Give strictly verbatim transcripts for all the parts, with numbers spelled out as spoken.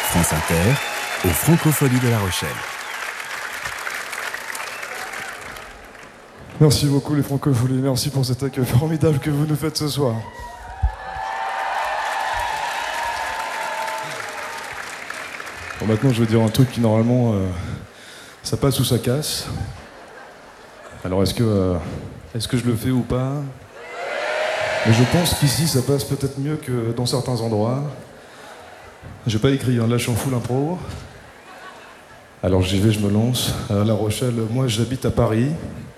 France Inter, aux Francopholies de La Rochelle. Merci beaucoup les Francopholies, merci pour cet accueil formidable que vous nous faites ce soir. Bon, maintenant je vais dire un truc qui normalement euh, ça passe ou ça casse. Alors est-ce que, euh, est-ce que je le fais ou pas? Mais je pense qu'ici ça passe peut-être mieux que dans certains endroits. J'ai pas écrit, hein, là je suis en full impro. Alors j'y vais, je me lance. À La Rochelle, moi j'habite à Paris.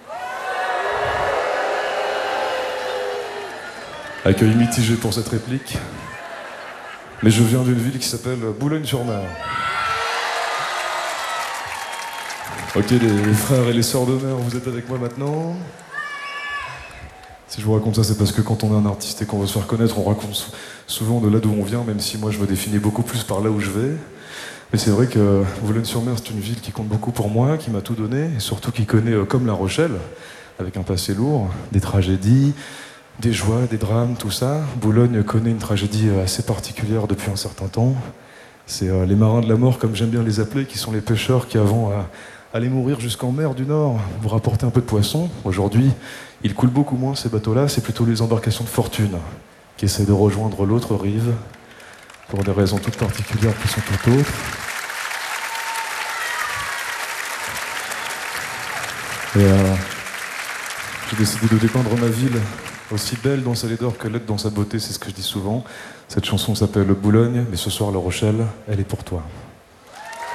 Accueil mitigé pour cette réplique. Mais je viens d'une ville qui s'appelle Boulogne-sur-Mer. Ok, les, les frères et les sœurs de mer, vous êtes avec moi maintenant? Si je vous raconte ça, c'est parce que quand on est un artiste et qu'on veut se faire connaître, on raconte souvent de là d'où on vient, même si moi je me définis beaucoup plus par là où je vais. Mais c'est vrai que Boulogne-sur-Mer, c'est une ville qui compte beaucoup pour moi, qui m'a tout donné, et surtout qui connaît, euh, comme La Rochelle, avec un passé lourd, des tragédies, des joies, des drames, tout ça. Boulogne connaît une tragédie assez particulière depuis un certain temps. C'est euh, les marins de la mort, comme j'aime bien les appeler, qui sont les pêcheurs qui, avant, euh, allaient mourir jusqu'en mer du Nord, vous rapporter un peu de poissons. Aujourd'hui, ils coulent beaucoup moins, ces bateaux-là. C'est plutôt les embarcations de fortune qui essaient de rejoindre l'autre rive pour des raisons toutes particulières qui sont tout autres. Et euh, j'ai décidé de dépeindre ma ville aussi belle dans sa laideur que laide dans sa beauté, c'est ce que je dis souvent. Cette chanson s'appelle Boulogne, mais ce soir La Rochelle, elle est pour toi.